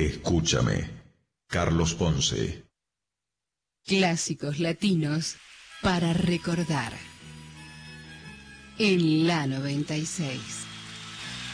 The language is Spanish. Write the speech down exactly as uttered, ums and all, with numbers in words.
Escúchame. Carlos Ponce. Clásicos latinos para recordar. En la noventa y seis.